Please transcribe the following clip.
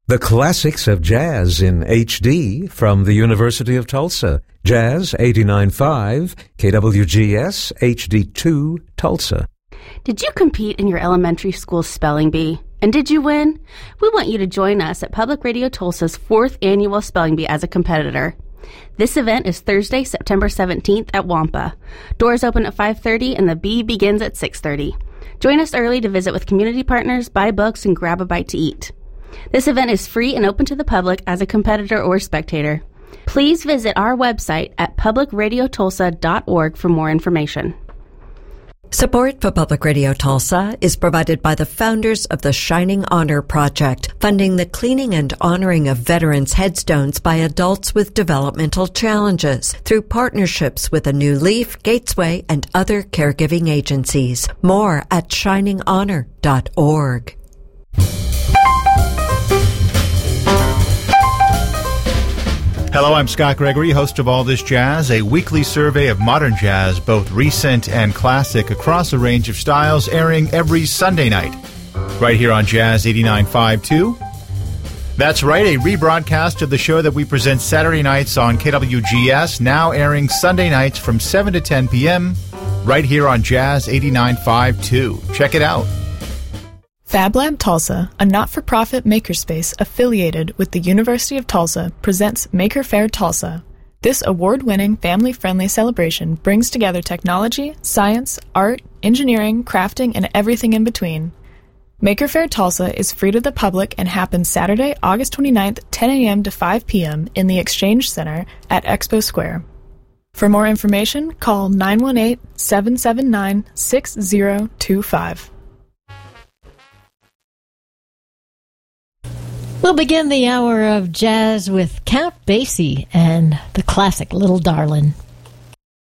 The classics of jazz in HD from the University of Tulsa. Jazz 89.5, KWGS HD2, Tulsa. Did you compete in your elementary school spelling bee? And did you win? We want you to join us at Public Radio Tulsa's 4th annual spelling bee as a competitor. This event is Thursday, September 17th at Wampa. Doors open at 5:30 and the bee begins at 6:30. Join us early to visit with community partners, buy books, and grab a bite to eat. This event is free and open to the public as a competitor or spectator. Please visit our website at publicradiotulsa.org for more information. Support for Public Radio Tulsa is provided by the founders of the Shining Honor Project, funding the cleaning and honoring of veterans' headstones by adults with developmental challenges through partnerships with A New Leaf, Gatesway, and other caregiving agencies. More at shininghonor.org. Hello, I'm Scott Gregory, host of All This Jazz, a weekly survey of modern jazz, both recent and classic, across a range of styles, airing every Sunday night, right here on Jazz 89.5 too. That's right, a rebroadcast of the show that we present Saturday nights on KWGS, now airing Sunday nights from 7 to 10 p.m., right here on Jazz 89.5 too. Check it out. FabLab Tulsa, a not-for-profit makerspace affiliated with the University of Tulsa, presents Maker Faire Tulsa. This award-winning, family-friendly celebration brings together technology, science, art, engineering, crafting, and everything in between. Maker Faire Tulsa is free to the public and happens Saturday, August 29th, 10 a.m. to 5 p.m. in the Exchange Center at Expo Square. For more information, call 918-779-6025. We'll begin the hour of jazz with Count Basie and the classic Little Darlin'.